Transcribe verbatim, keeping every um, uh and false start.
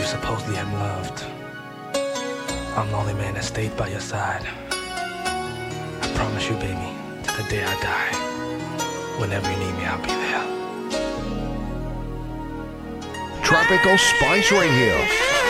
you supposedly have loved. I'm the only man that stayed by your side. I promise you, baby, to the day I die. Whenever you need me, I'll be there. Tropical Spice Radio.